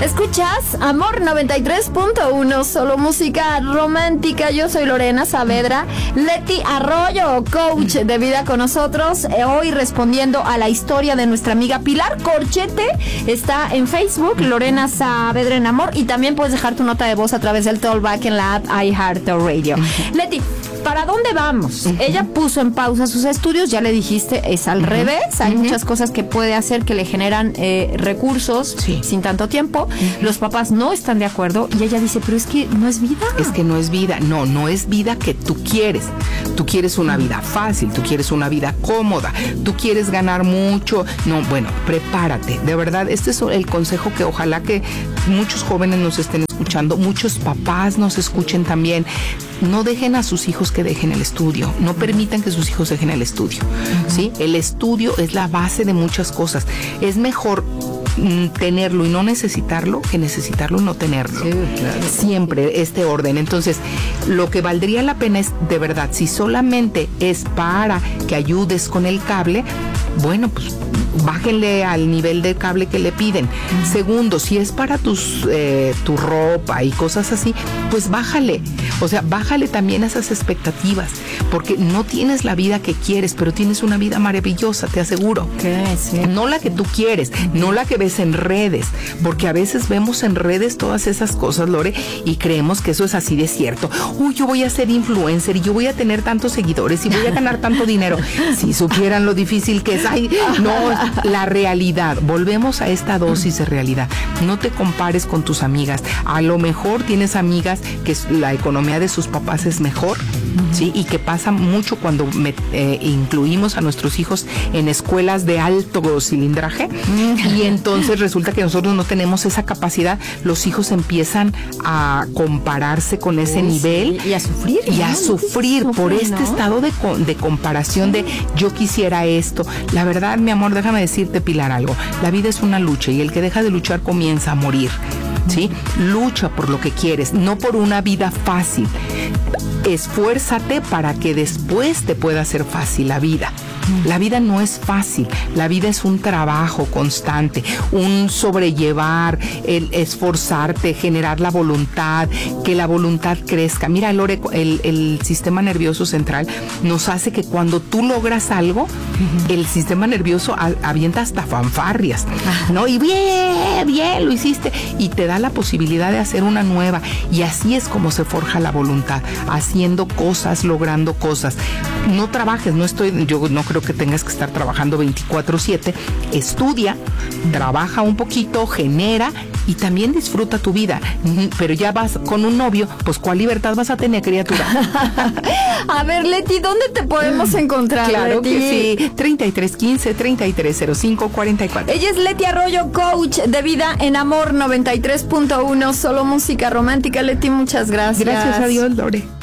Escuchas Amor 93.1, solo música romántica. Yo soy Lorena Saavedra. Leti Arroyo, coach de vida con nosotros, hoy respondiendo a la historia de nuestra amiga Pilar Corchete. Está en Facebook, Lorena Saavedra en Amor, y también puedes dejar tu nota de voz a través del Talkback en la app iHeartRadio. Leti, ¿para dónde vamos? Ella puso en pausa sus estudios, ya le dijiste, es al revés. Hay muchas cosas que puede hacer que le generan recursos sin tanto tiempo. Los papás no están de acuerdo y ella dice, pero es que no es vida. Es que no es vida, no es vida que tú quieres. Tú quieres una vida fácil, tú quieres una vida cómoda, tú quieres ganar mucho. No, bueno, prepárate. De verdad, este es el consejo que ojalá que muchos jóvenes nos estén escuchando, muchos papás nos escuchen también. No dejen a sus hijos que dejen el estudio, no permitan que sus hijos dejen el estudio, ¿sí? El estudio es la base de muchas cosas. Es mejor tenerlo y no necesitarlo que necesitarlo y no tenerlo. Sí, claro. Siempre este orden. Entonces, lo que valdría la pena es, de verdad, si solamente es para que ayudes con el cable, bueno, pues bájenle al nivel de cable que le piden. Segundo, si es para tu ropa y cosas así, pues bájale. O sea, bájale también a esas expectativas, porque no tienes la vida que quieres, pero tienes una vida maravillosa, te aseguro. Sí. No la que tú quieres, no la que ves en redes, porque a veces vemos en redes todas esas cosas, Lore, y creemos que eso es así de cierto. Uy, yo voy a ser influencer y yo voy a tener tantos seguidores y voy a ganar tanto dinero. Si supieran lo difícil que es. Ay, no, la realidad. Volvemos a esta dosis de realidad. No te compares con tus amigas. A lo mejor tienes amigas que la economía de sus papás es mejor, ¿sí? Y que pasa mucho cuando incluimos a nuestros hijos en escuelas de alto cilindraje, y entonces resulta que nosotros no tenemos esa capacidad. Los hijos empiezan a compararse con ese nivel y a sufrir. Y a sufrir por este estado de comparación de yo quisiera esto. La verdad, mi amor, déjame decirte, Pilar, algo. La vida es una lucha y el que deja de luchar comienza a morir. ¿Sí? Lucha por lo que quieres, no por una vida fácil. Esfuérzate para que después te pueda ser fácil la vida. La vida no es fácil, la vida es un trabajo constante, un sobrellevar, el esforzarte, generar la voluntad, que la voluntad crezca. Mira, Lore, el sistema nervioso central nos hace que cuando tú logras algo, el sistema nervioso avienta hasta fanfarrias, ¿no? Y bien, lo hiciste, y te da la posibilidad de hacer una nueva, y así es como se forja la voluntad, haciendo cosas, logrando cosas. No trabajes, yo no creo que tengas que estar trabajando 24/7, estudia, trabaja un poquito, genera y también disfruta tu vida. Pero ya vas con un novio, pues ¿cuál libertad vas a tener, criatura? A ver, Leti, ¿dónde te podemos encontrar? Claro, Leti, que sí, 3315-3305-44. Ella es Leti Arroyo, coach de vida en Amor 93.1, solo música romántica. Leti, muchas gracias. Gracias a Dios, Lore.